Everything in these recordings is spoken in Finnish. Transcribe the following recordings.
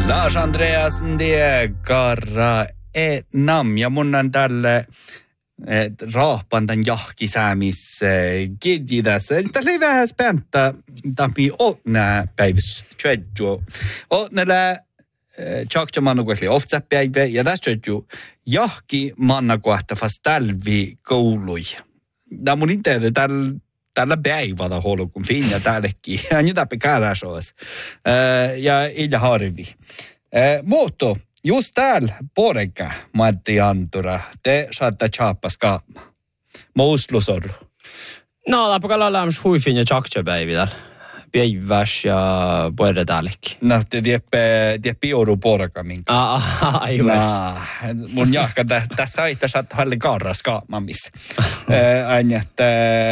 Lars Andreas Garra nam ja mun on tälle raahpantan jahkisäämis kirjidas. Tällä ei vähän späntä tampi otnää päivässä tjöjju. Otnällä tjakja mannakuehli oftsäpäivä ja tässä tjöjju jahki mannakuehtafas talvi koului. Tämä mun inteitä tällä päivällä huolu, kun finja täällekin. Ja nyt täpä käräsoas. Ja illa harvi. Mutta just täällä poreka, Matti Antura, te saatte chaappas kaama. Mouslusor. No, läpä lämmäs huifin ja tjakjapäivillä. Päiväs ja puhuta täällekin. No, te tiedäpä oru poreka minkä. Aivan. Mun jahka tässä aitta saattaa halle karras kaamamis. Aina, että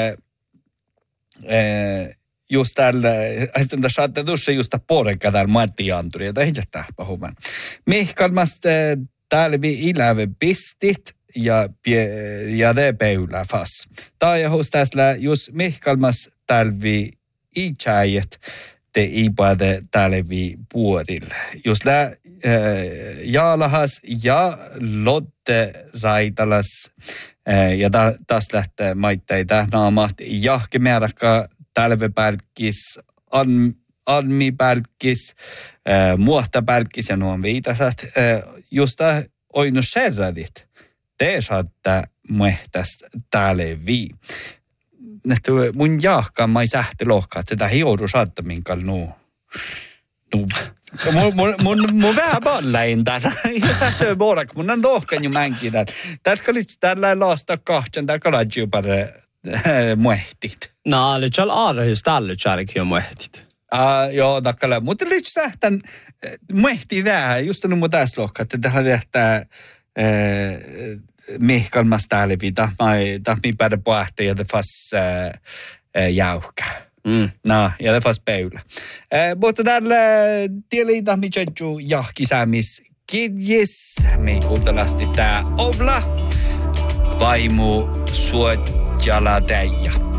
just täällä, että saatte tuossa just poreka täällä Matti Anturi, jota ei tähpä huomaan. Mihkalmasta talvi iläve pistit ja det peulää fas. Taajahus tässä just mihkalmas talvi ikäjät te iipade talvi puorille. Just jaalahas ja Lotte Raitalas ja taas lähtee maitteita naamat jahkemääräkkä talvepälkkis, almipälkkis, muohtapälkkis ja nuon viitasat. Just oinu serradit, te saatte muehtästä talvi. Mun jahka mai sähti lohkaa, että tätä hioudu saatte minkal nuu. Mun vähän pallain täällä. Ja sähtöä borak, mun on lohkan jo mänkin täällä. Täällä laasta kahtjan, täällä kaladju pare muehtit. No, nyt on aarahys täällä jo muehtit. Joo, takkala. Mutta nyt sähtän muehti vähän, just on mun tässä lohkaa, että tähän tehtää mihkalmas talvi, tahmi päädä pohtia ja tefas jauhka. No, ja tefas peula. Mutta täällä tieli tahmi tjöjju jahkisäämis kirjis. Me kuultalasti tää Ovla, vaimu Suotjala Teija.